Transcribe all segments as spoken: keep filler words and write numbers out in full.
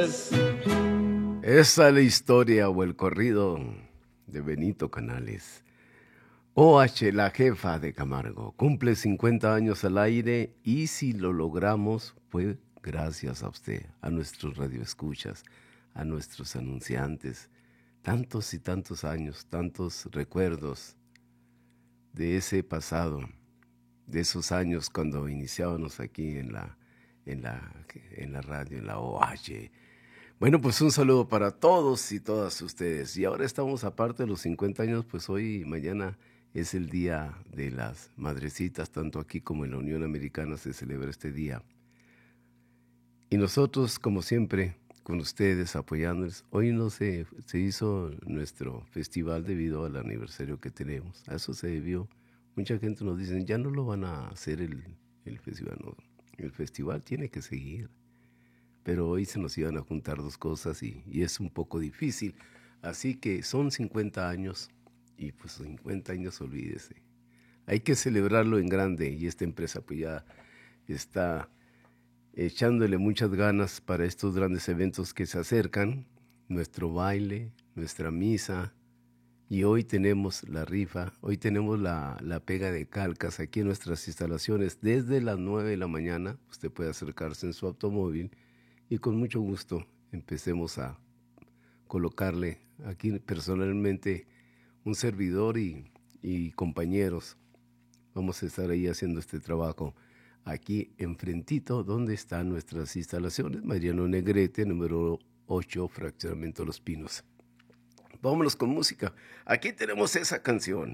Esa es la historia o el corrido de Benito Canales. O H, la jefa de Camargo, cumple cincuenta años al aire y si lo logramos fue gracias a usted, a nuestros radioescuchas, a nuestros anunciantes. Tantos y tantos años, tantos recuerdos de ese pasado, de esos años cuando iniciábamos aquí en la, en la, en la radio, en la O H. Bueno, pues un saludo para todos y todas ustedes. Y ahora estamos aparte de los cincuenta años, pues hoy y mañana es el Día de las Madrecitas, tanto aquí como en la Unión Americana se celebra este día. Y nosotros, como siempre, con ustedes apoyándoles, hoy no se, se hizo nuestro festival debido al aniversario que tenemos. A eso se debió. Mucha gente nos dice, ya no lo van a hacer el, el festival. No, el festival tiene que seguir. Pero hoy se nos iban a juntar dos cosas y, y es un poco difícil. Así que son cincuenta años y pues cincuenta años, olvídese. Hay que celebrarlo en grande y esta empresa pues ya está echándole muchas ganas para estos grandes eventos que se acercan. Nuestro baile, nuestra misa y hoy tenemos la rifa, hoy tenemos la, la pega de calcas aquí en nuestras instalaciones. Desde las nueve de la mañana usted puede acercarse en su automóvil y con mucho gusto empecemos a colocarle aquí personalmente un servidor y, y compañeros. Vamos a estar ahí haciendo este trabajo aquí enfrentito donde están nuestras instalaciones. Mariano Negrete, número ocho, Fraccionamiento Los Pinos. Vámonos con música. Aquí tenemos esa canción.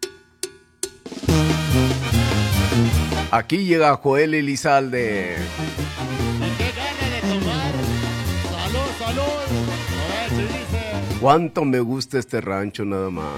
Aquí llega Joel Elizalde. Salud, salud. A ver si dice. Cuánto me gusta este rancho nada más.